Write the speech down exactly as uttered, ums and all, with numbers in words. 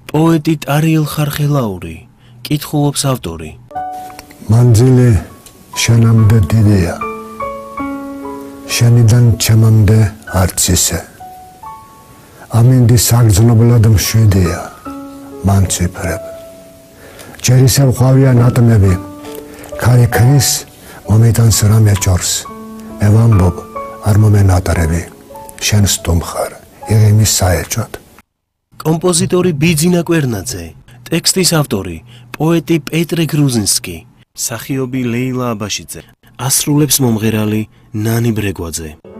პოეტი ტარიელ ხარხელაური, კითხულობს ავტორი. მანძილი შენამდე დიდია, შენიდან ჩემამდე არც ისე. ამინდი საგრძნობლად მშვიდია, მან ციფრებ. ჯერ ისევ ყავია ნატნები, ქარი ქრის მომიტანს რამე ჭორს. მე ვამბობ, არ მომენატრები, შენ სტუმხარ, იღიმის საეჭვად. კომპოზიტორი ბიძინა კვერნაძე, ტექსტის ავტორი, პოეტი პეტრე გრუზინსკი, მსახიობი ლეილა აბაშიძე, ასრულებს მომღერალი ნანი ბრეგვაძე.